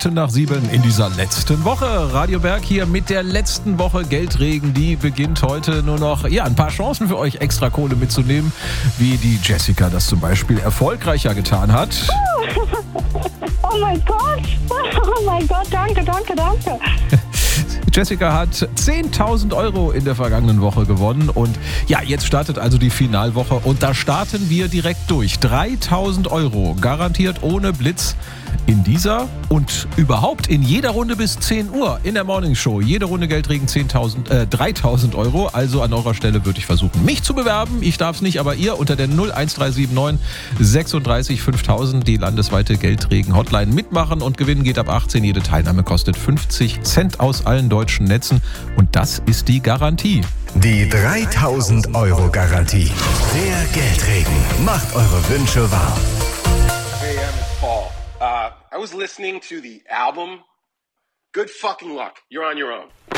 7:15 in dieser letzten Woche. Radio Berg hier mit der letzten Woche Geldregen. Die beginnt heute nur noch. Ja, ein paar Chancen für euch, extra Kohle mitzunehmen, wie die Jessica das zum Beispiel erfolgreicher getan hat. Oh mein Gott, danke. Jessica hat 10.000 Euro in der vergangenen Woche gewonnen und ja, jetzt startet also die Finalwoche und da starten wir direkt durch. 3.000 Euro garantiert ohne Blitz in dieser und überhaupt in jeder Runde bis 10 Uhr in der Morningshow. Jede Runde Geldregen 3.000 Euro. Also an eurer Stelle würde ich versuchen, mich zu bewerben. Ich darf es nicht, aber ihr unter der 01379 36 5000 die landesweite Geldregen-Hotline mitmachen und gewinnen geht ab 18. Jede Teilnahme kostet 50 Cent aus allen deutschen Netzen und das ist die Garantie. Die 3.000 Euro Garantie. Der Geldregen macht eure Wünsche wahr. Hey, it's Paul. I was listening to the album. Good fucking luck. You're on your own.